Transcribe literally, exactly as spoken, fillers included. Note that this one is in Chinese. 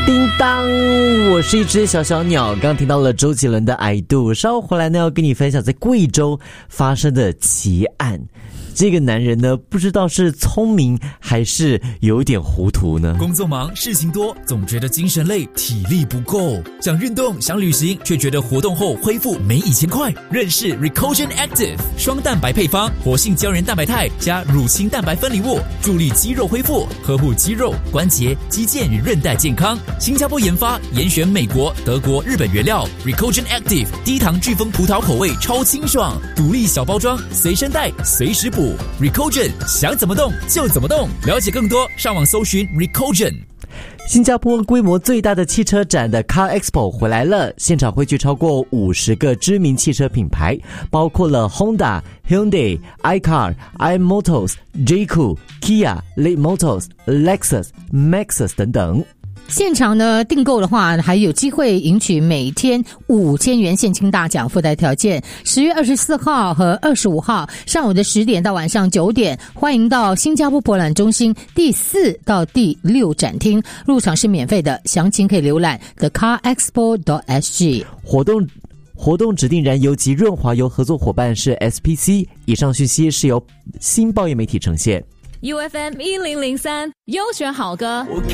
叮当，我是一只小小鸟。刚听到了周杰伦的《爱度》，稍后回来呢，要跟你分享在贵州发生的奇案。这个男人呢，不知道是聪明还是有点糊涂呢。 工作忙，事情多，总觉得精神累，体力不够。想运动，想旅行，却觉得活动后恢复没以前快。认识 Recogen Active 双蛋白配方，活性胶原蛋白肽加乳清蛋白分离物，助力肌肉恢复，呵护肌肉、关节、肌腱与韧带健康。新加坡研发，严选美国、德国、日本原料。Recogen Active 低糖巨峰葡萄口味，超清爽，独立小包装，随身带，随时补。Recogen 想怎么动就怎么动，了解更多上网搜寻 Recogen。 新加坡规模最大的汽车展的 Car Expo 回来了，现场汇聚超过五十个知名汽车品牌，包括了 Honda、Hyundai、iCar、iMotors、Jayco、Kia、Leapmotos、Lexus、Maxus 等等。 现场呢订购的话，还有机会赢取每天五千元现金大奖，附带条件。十月二十四号和二十五号上午的十点到晚上九点，欢迎到新加坡博览中心第四到第六展厅，入场是免费的，详情可以浏览 the car expo dot s g。 活动活动指定燃油及润滑油合作伙伴是 S P C。 以上讯息是由新报业媒体呈现。 U F M 一零零三优选好歌。